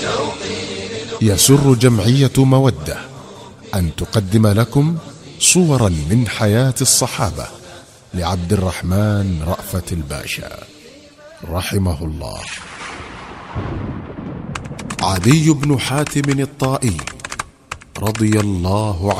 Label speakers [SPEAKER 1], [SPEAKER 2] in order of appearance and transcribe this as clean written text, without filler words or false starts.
[SPEAKER 1] يسر جمعية مودة أن تقدم لكم صورا من حياة الصحابة لعبد الرحمن رأفت الباشا رحمه الله. عدي بن حاتم الطائي رضي الله